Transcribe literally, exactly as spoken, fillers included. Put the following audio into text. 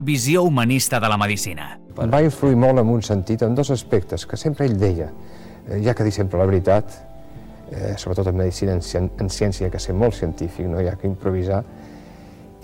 Visió humanista de la medicina. Va influir molt en un sentit, en dos aspectes, que sempre ell deia. Hi ha que dir sempre la veritat, sobretot en medicina, en ciència, que ser molt científic, no hi ha que improvisar,